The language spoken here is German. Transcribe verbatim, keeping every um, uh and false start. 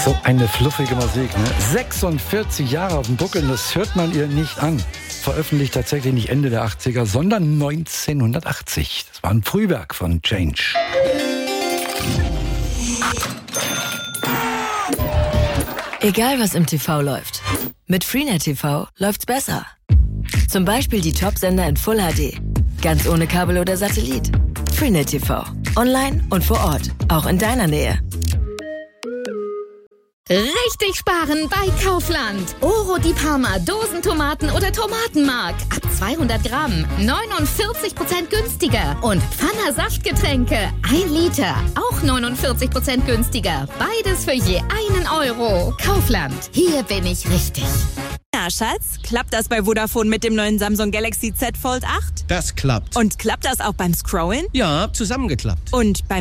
So eine fluffige Musik, ne? sechsundvierzig Jahre auf dem Buckel, das hört man ihr nicht an. Veröffentlicht tatsächlich nicht Ende der achtziger, sondern neunzehnhundertachtzig. Das war ein Frühwerk von Change. Egal was im T V läuft, mit Freenet T V läuft's besser. Zum Beispiel die Top-Sender in Full H D. Ganz ohne Kabel oder Satellit. Freenet T V. Online und vor Ort. Auch in deiner Nähe. Richtig sparen bei Kaufland. Oro di Parma, Dosentomaten oder Tomatenmark. Ab zweihundert Gramm. neunundvierzig Prozent günstiger. Und Pfanner Saftgetränke. ein Liter. Auch neunundvierzig Prozent günstiger. Beides für je einen Euro. Kaufland. Hier bin ich richtig. Ja, Schatz, klappt das bei Vodafone mit dem neuen Samsung Galaxy Z Fold acht? Das klappt. Und klappt das auch beim Scrollen? Ja, zusammengeklappt. Und beim